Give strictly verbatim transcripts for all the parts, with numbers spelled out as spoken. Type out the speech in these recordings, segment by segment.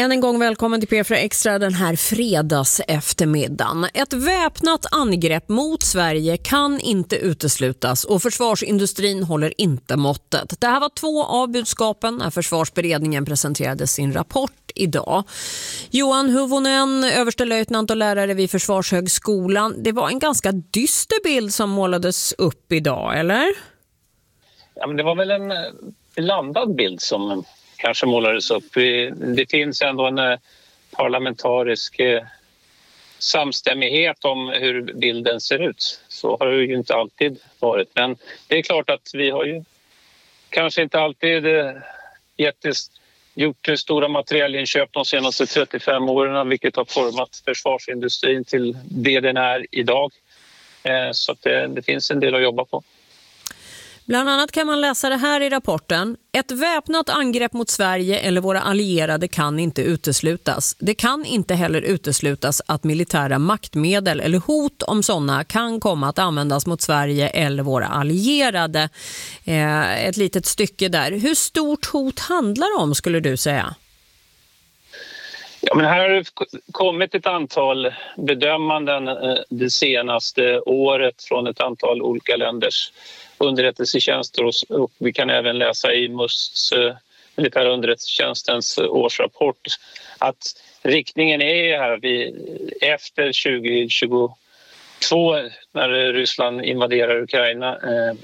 Än en gång välkommen till P fyra Extra den här fredags eftermiddagen. Ett väpnat angrepp mot Sverige kan inte uteslutas och försvarsindustrin håller inte måttet. Det här var två av budskapen när försvarsberedningen presenterade sin rapport idag. Johan Huvonen, överstelöjtnant och lärare vid Försvarshögskolan. Det var en ganska dyster bild som målades upp idag, eller? Ja, men det var väl en blandad bild som kanske målades upp. Det finns ändå en parlamentarisk samstämmighet om hur bilden ser ut. Så har det ju inte alltid varit. Men det är klart att vi har ju kanske inte alltid jättes, gjort stora materialinköp de senaste trettiofem åren, vilket har format försvarsindustrin till det den är idag. Så att det, det finns en del att jobba på. Bland annat kan man läsa det här i rapporten. Ett väpnat angrepp mot Sverige eller våra allierade kan inte uteslutas. Det kan inte heller uteslutas att militära maktmedel eller hot om sådana kan komma att användas mot Sverige eller våra allierade. Eh, ett litet stycke där. Hur stort hot handlar det om, skulle du säga? Ja, men här har det kommit ett antal bedömanden det senaste året från ett antal olika länders underrättelsetjänster, och vi kan även läsa i M U Sts, militära underrättelsetjänstens årsrapport, att riktningen är här vid, efter tjugo tjugotvå när Ryssland invaderar Ukraina. Eh,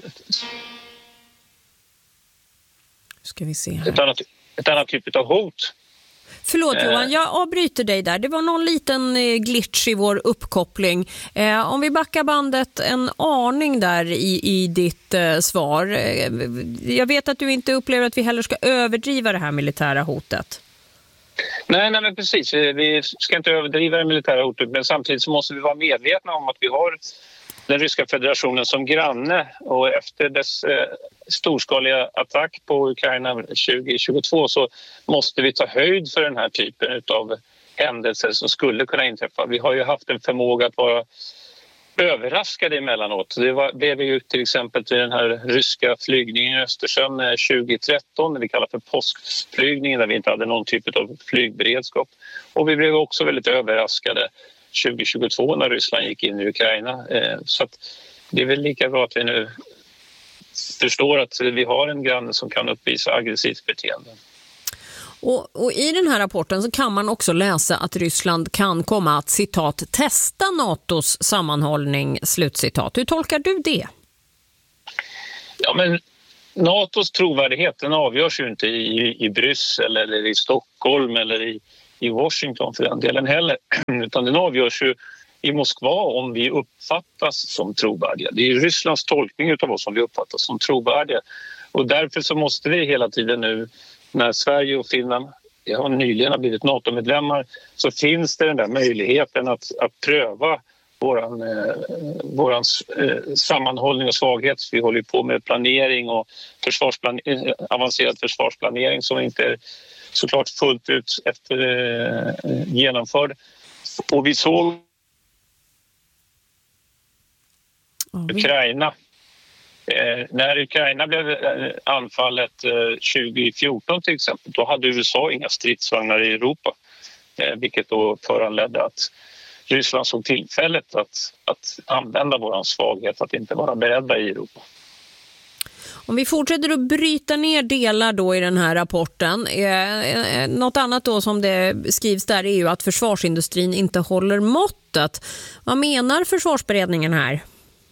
Ska vi se här. Ett annat, ett annat typ av hot. Förlåt Johan, jag avbryter dig där. Det var någon liten glitch i vår uppkoppling. Eh, om vi backar bandet en aning där i, i ditt eh, svar. Eh, jag vet att du inte upplever att vi heller ska överdriva det här militära hotet. Nej, nej men precis. Vi ska inte överdriva det militära hotet, men samtidigt så måste vi vara medvetna om att vi har den ryska federationen som granne, och efter dess eh, storskaliga attack på Ukraina tjugo tjugotvå så måste vi ta höjd för den här typen av händelser som skulle kunna inträffa. Vi har ju haft en förmåga att vara överraskade emellanåt. Det var det vi ju till exempel till den här ryska flygningen i Östersjön tjugo tretton, det vi kallar för påskflygningen, där vi inte hade någon typ av flygberedskap. Och vi blev också väldigt överraskade tjugo tjugotvå när Ryssland gick in i Ukraina. Så att det är väl lika bra att vi nu förstår att vi har en granne som kan uppvisa aggressivt beteende. Och, och i den här rapporten så kan man också läsa att Ryssland kan komma att, citat, testa NATOs sammanhållning, slutcitat. Hur tolkar du det? Ja, men NATOs trovärdighet, den avgörs ju inte i, i Bryssel eller i Stockholm eller i i Washington för den delen heller, utan den avgörs ju i Moskva om vi uppfattas som trovärdiga. Det är ju Rysslands tolkning av oss som vi uppfattas som trovärdiga, och därför så måste vi hela tiden nu, när Sverige och Finland har nyligen har blivit NATO-medlemmar, så finns det den där möjligheten att, att pröva våran, eh, våran eh, sammanhållning och svaghet. Vi håller på med planering och försvarsplan- avancerad försvarsplanering som inte är såklart fullt ut efter eh, genomförd. Och vi såg mm. Ukraina. Eh, när Ukraina blev eh, anfallet eh, tjugo fjorton till exempel, då hade U S A inga stridsvagnar i Europa. Eh, vilket då föranledde att Ryssland såg tillfället att, att använda vår svaghet, att inte vara beredda i Europa. Om vi fortsätter att bryta ner delar då i den här rapporten, eh, något annat då som det skrivs där är ju att försvarsindustrin inte håller måttet. Vad menar försvarsberedningen här?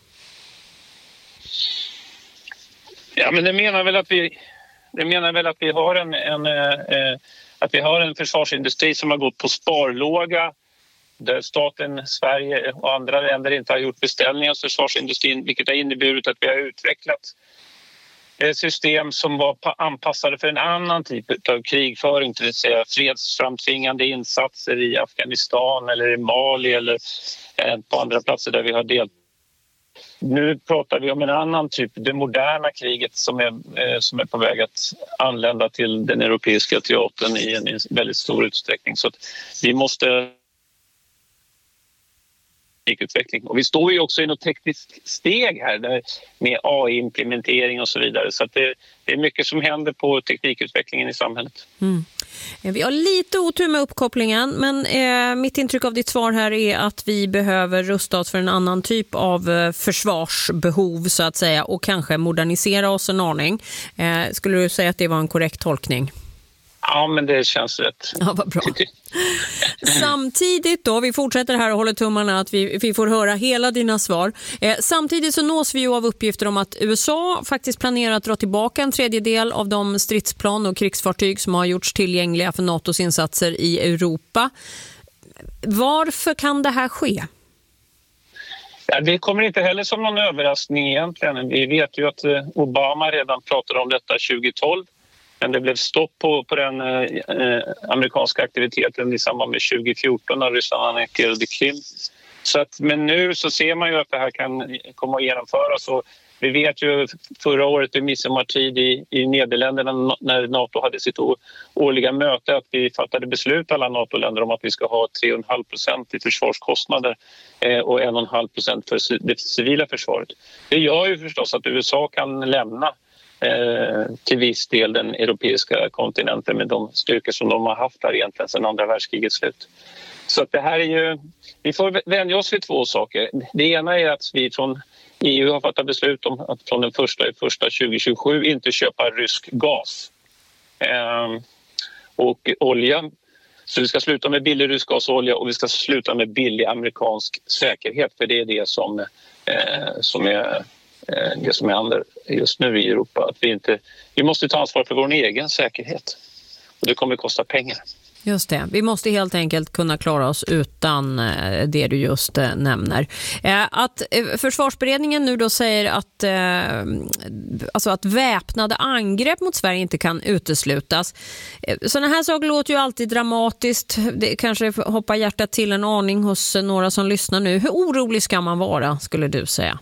Ja, men det menar väl att vi, det menar väl att vi har en, en eh, att vi har en försvarsindustri som har gått på sparlåga, där staten, Sverige och andra länder inte har gjort beställningar hos försvarsindustrin, vilket har inneburit att vi har utvecklat system som var anpassade för en annan typ av krigföring, till att säga fredsframtvingande insatser i Afghanistan eller i Mali eller på andra platser där vi har deltagit. Nu pratar vi om en annan typ, det moderna kriget som är, som är på väg att anlända till den europeiska teatern i en väldigt stor utsträckning. Så att vi måste teknikutveckling. Och vi står ju också i något tekniskt steg här där, med A I-implementering och så vidare. Så att det, det är mycket som händer på teknikutvecklingen i samhället. Mm. Vi har lite otur med uppkopplingen, men eh, mitt intryck av ditt svar här är att vi behöver rusta oss för en annan typ av eh, försvarsbehov så att säga, och kanske modernisera oss en aning. Eh, skulle du säga att det var en korrekt tolkning? Ja, men det känns rätt. Ja, vad bra. Samtidigt då, vi fortsätter här och håller tummarna att vi, vi får höra hela dina svar. Eh, samtidigt så nås vi ju av uppgifter om att U S A faktiskt planerar att dra tillbaka en tredjedel av de stridsplan och krigsfartyg som har gjorts tillgängliga för NATOs insatser i Europa. Varför kan det här ske? Ja, det kommer inte heller som någon överraskning egentligen. Vi vet ju att Obama redan pratade om detta tjugo tolv. Men det blev stopp på, på den eh, amerikanska aktiviteten i samband med tjugo fjorton när Ryssland annekterade Krim. Så att, men nu så ser man ju att det här kan komma att genomföras. Och vi vet ju förra året i midsommartid i, i Nederländerna när NATO hade sitt å, årliga möte att vi fattade beslut alla NATO-länder om att vi ska ha tre komma fem procent i försvarskostnader eh, och en komma fem procent för det civila försvaret. Det gör ju förstås att U S A kan lämna Eh, till viss del den europeiska kontinenten med de styrkor som de har haft här egentligen sedan andra världskrigets slut. Så att det här är ju, vi får vänja oss vid två saker. Det ena är att vi från E U har fattat beslut om att från den första i första tjugo tjugosju inte köpa rysk gas eh, och olja. Så vi ska sluta med billig rysk gas och olja och vi ska sluta med billig amerikansk säkerhet, för det är det som, eh, som är det som händer just nu i Europa. Att vi, inte, vi måste ta ansvar för vår egen säkerhet. Och det kommer att kosta pengar. Just det. Vi måste helt enkelt kunna klara oss utan det du just nämner. Att försvarsberedningen nu då säger att, alltså att väpnade angrepp mot Sverige inte kan uteslutas. Sådana här saker låter ju alltid dramatiskt. Det kanske hoppar hjärtat till en aning hos några som lyssnar nu. Hur orolig ska man vara, skulle du säga?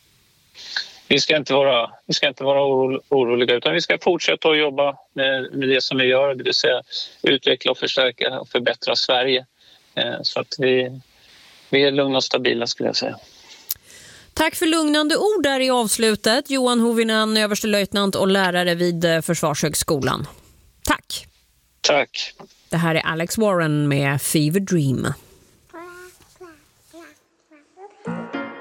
Vi ska inte vara, vi ska inte vara oroliga utan vi ska fortsätta att jobba med, med det som vi gör, det vill säga utveckla och förstärka och förbättra Sverige. Eh, så att vi, vi är lugna och stabila, skulle jag säga. Tack för lugnande ord där i avslutet. Johan Hovinen, överstelöjtnant och lärare vid Försvarshögskolan. Tack. Tack. Det här är Alex Warren med Fever Dream.